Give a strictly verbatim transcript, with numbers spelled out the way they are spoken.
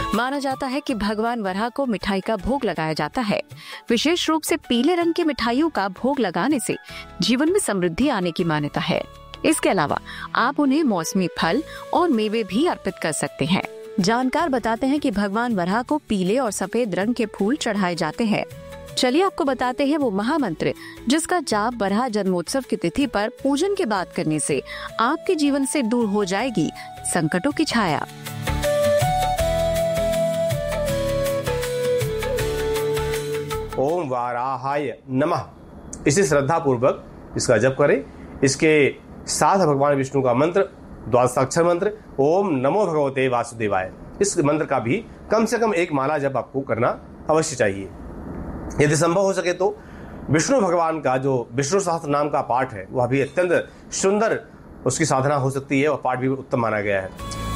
माना जाता है कि भगवान वराह को मिठाई का भोग लगाया जाता है। विशेष रूप से पीले रंग की मिठाइयों का भोग लगाने से जीवन में समृद्धि आने की मान्यता है। इसके अलावा आप उन्हें मौसमी फल और मेवे भी अर्पित कर सकते हैं। जानकार बताते हैं कि भगवान वराह को पीले और सफेद रंग के फूल चढ़ाए जाते हैं। चलिए आपको बताते हैं वो महामंत्र जिसका जाप वराह जन्मोत्सव की तिथि पर पूजन के बाद करने से आपके जीवन से दूर हो जाएगी संकटों की छाया। ओम वाराहाय नमः। इसे श्रद्धा पूर्वक इसका जप करें। इसके साथ भगवान विष्णु का मंत्र, द्वादशाक्षर मंत्र ओम नमो भगवते वासुदेवाय, इस मंत्र का भी कम से कम एक माला जप आपको करना अवश्य चाहिए। यदि संभव हो सके तो विष्णु भगवान का जो विष्णु सहस्त्र नाम का पाठ है वह भी अत्यंत सुंदर उसकी साधना हो सकती है। वह पाठ भी उत्तम माना गया है।